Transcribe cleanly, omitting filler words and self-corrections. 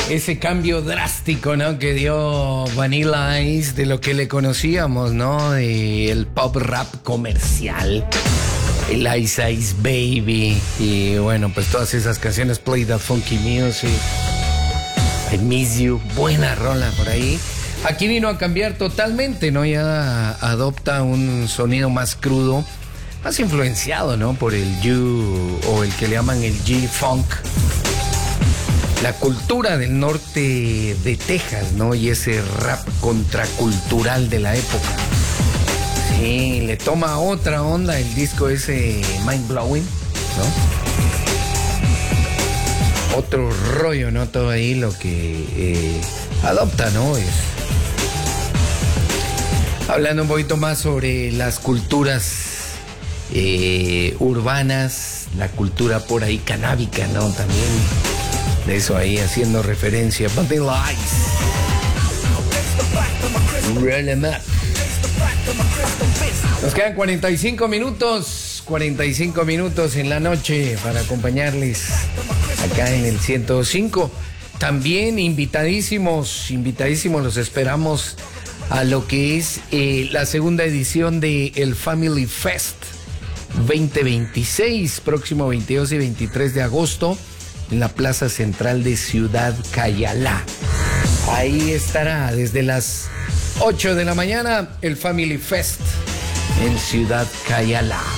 ese cambio drástico, ¿no? Que dio Vanilla Ice de lo que le conocíamos, ¿no? De el pop rap comercial, el Ice Ice Baby y bueno, pues todas esas canciones, Play That Funky Music, I Miss You, buena rola por ahí. Aquí vino a cambiar totalmente, ¿no? Ya adopta un sonido más crudo, más influenciado, ¿no? Por el U o el que le llaman el G-Funk. La cultura del norte de Texas, ¿no? Y ese rap contracultural de la época. Sí, le toma otra onda el disco ese Mind Blowing, ¿no? Otro rollo, ¿no? Todo ahí lo que adopta, ¿no? Hablando un poquito más sobre las culturas urbanas, la cultura por ahí canábica, ¿no? También de eso ahí haciendo referencia. Vanilla Ice. Roll 'em up. Nos quedan 45 minutos en la noche para acompañarles acá en el 105. También invitadísimos los esperamos a lo que es la segunda edición de el Family Fest 2026, próximo 22 y 23 de agosto, en la Plaza Central de Ciudad Cayalá. Ahí estará desde las 8 de la mañana el Family Fest en Ciudad Cayalá.